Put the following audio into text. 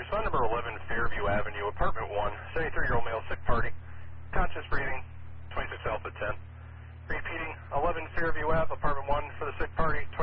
respond number 11 Fairview Avenue, apartment 1, 73-year-old male, sick party, conscious breathing, 26 Alpha 10. Repeating, 11 Fairview Ave, apartment 1 for the sick party,